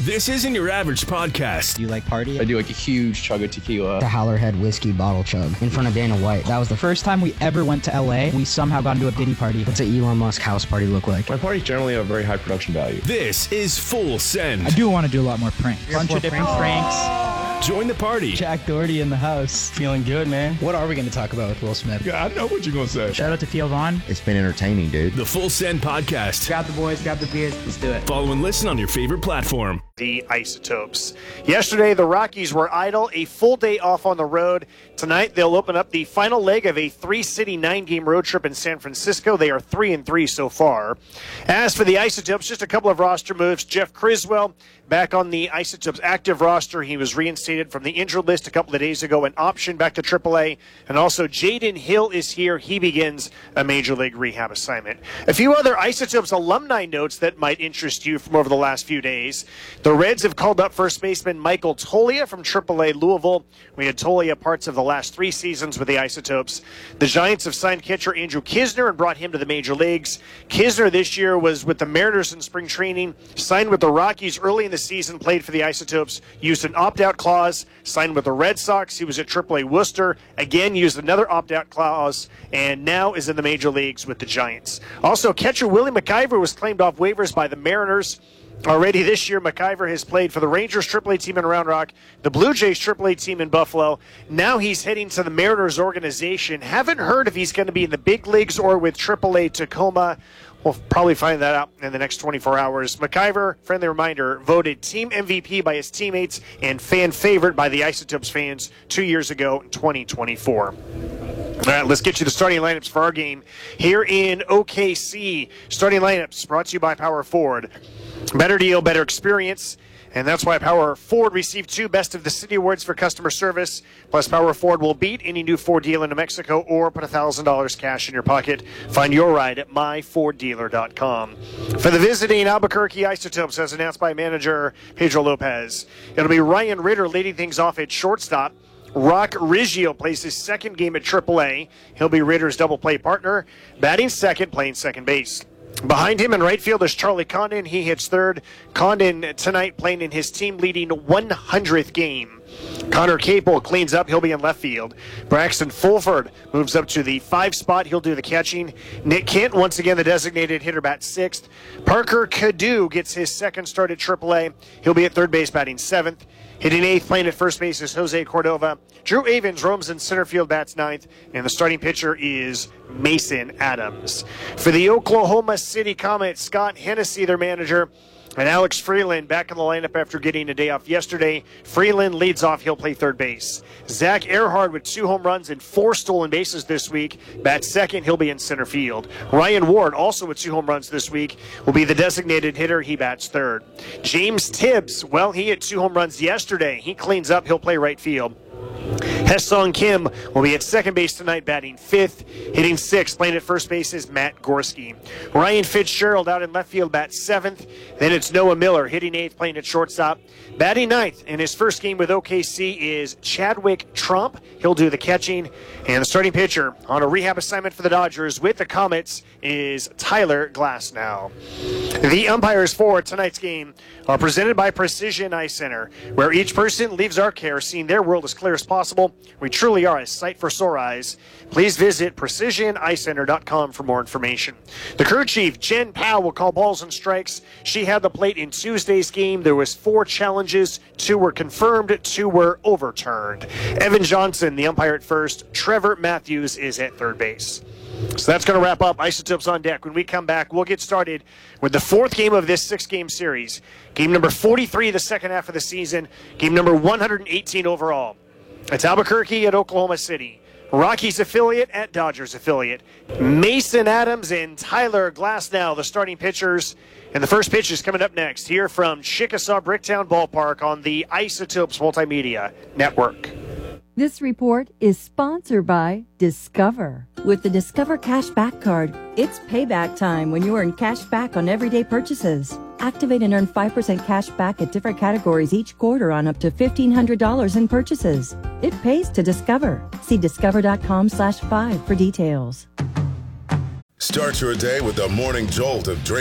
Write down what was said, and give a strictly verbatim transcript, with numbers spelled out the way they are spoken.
This isn't your average podcast. Do you like party? I do like a huge chug of tequila. The Howler Head whiskey bottle chug in front of Dana White. That was the first time we ever went to L A. We somehow got into a Diddy party. What's an Elon Musk house party look like? My parties generally have very high production value. This is Full Send. I do want to do a lot more pranks. A bunch of different pranks. Join the party. Jack Doherty in the house. Feeling good, man. What are we going to talk about with Will Smith? Yeah, I know what you're going to say. Shout out to Theo Vaughn. It's been entertaining, dude. The Full Send Podcast. Grab the boys, grab the beers, let's do it. Follow and listen on your favorite platform. The Isotopes. Yesterday, the Rockies were idle, a full day off on the road. Tonight, they'll open up the final leg of a three-city, nine-game road trip in San Francisco. They are three and three so far. As for the Isotopes, just a couple of roster moves. Jeff Criswell back on the Isotopes active roster. He was reinstated from the injured list a couple of days ago, an option back to triple A. And also, Jaden Hill is here. He begins a major league rehab assignment. A few other Isotopes alumni notes that might interest you from over the last few days. The Reds have called up first baseman Michael Tolia from triple A Louisville. We had Tolia parts of the last three seasons with the Isotopes. The Giants have signed catcher Andrew Kisner and brought him to the major leagues. Kisner this year was with the Mariners in spring training, signed with the Rockies early in the season, played for the Isotopes, used an opt-out clause, signed with the Red Sox. He was at triple A Worcester, again used another opt-out clause, and now is in the major leagues with the Giants. Also, catcher Willie McIver was claimed off waivers by the Mariners. Already this year, McIver has played for the Rangers triple A team in Round Rock, the Blue Jays triple A team in Buffalo. Now he's heading to the Mariners organization. Haven't heard if he's going to be in the big leagues or with triple A Tacoma. We'll probably find that out in the next twenty-four hours. McIver, friendly reminder, voted team M V P by his teammates and fan favorite by the Isotopes fans two years ago in twenty twenty-four. All right, let's get you the starting lineups for our game here in O K C. Starting lineups brought to you by Power Ford. Better deal, better experience. And that's why Power Ford received two Best of the City awards for customer service. Plus, Power Ford will beat any new Ford deal in New Mexico or put one thousand dollars cash in your pocket. Find your ride at my ford dealer dot com. For the visiting Albuquerque Isotopes, as announced by manager Pedro Lopez, it'll be Ryan Ritter leading things off at shortstop. Rock Riggio plays his second game at triple A. He'll be Ritter's double play partner, batting second, playing second base. Behind him in right field is Charlie Condon. He hits third. Condon tonight playing in his team-leading one hundredth game. Connor Capel cleans up. He'll be in left field. Braxton Fulford moves up to the five spot. He'll do the catching. Nick Kent, once again, the designated hitter, bats sixth. Parker Cadu gets his second start at triple A. He'll be at third base, batting seventh. Hitting eighth, playing at first base is Jose Cordova. Drew Avens roams in center field, bats ninth. And the starting pitcher is Mason Adams. For the Oklahoma City Comets, Scott Hennessy, their manager, and Alex Freeland back in the lineup after getting a day off yesterday. Freeland leads off. He'll play third base. Zach Earhart with two home runs and four stolen bases this week. Bats second. He'll be in center field. Ryan Ward, also with two home runs this week, will be the designated hitter. He bats third. James Tibbs, well, he hit two home runs yesterday. He cleans up. He'll play right field. Hesong Kim will be at second base tonight, batting fifth. Hitting sixth, playing at first base is Matt Gorski. Ryan Fitzgerald out in left field, bats seventh. Then it's Noah Miller, hitting eighth, playing at shortstop. Batting ninth in his first game with O K C is Chadwick Trump. He'll do the catching. And the starting pitcher on a rehab assignment for the Dodgers with the Comets is Tyler Glasnow. The umpires for tonight's game are presented by Precision Eye Center, where each person leaves our care seeing their world as clear as possible. We truly are a sight for sore eyes. Please visit precision eye center dot com for more information. The crew chief, Jen Powell, will call balls and strikes. She had the plate in Tuesday's game. There was four challenges. Two were confirmed. Two were overturned. Evan Johnson, the umpire at first. Trevor Matthews is at third base. So that's going to wrap up Isotopes on Deck. When we come back, we'll get started with the fourth game of this six-game series. Game number forty-three, the second half of the season. Game number one hundred eighteen overall. It's Albuquerque at Oklahoma City. Rockies affiliate at Dodgers affiliate. Mason Adams and Tyler Glasnow, the starting pitchers. And the first pitch is coming up next here from Chickasaw Bricktown Ballpark on the Isotopes Multimedia Network. This report is sponsored by Discover. With the Discover Cash Back Card, it's payback time when you earn cash back on everyday purchases. Activate and earn five percent cash back at different categories each quarter on up to fifteen hundred dollars in purchases. It pays to Discover. See discover.com slash five for details. Start your day with the morning jolt of Drake.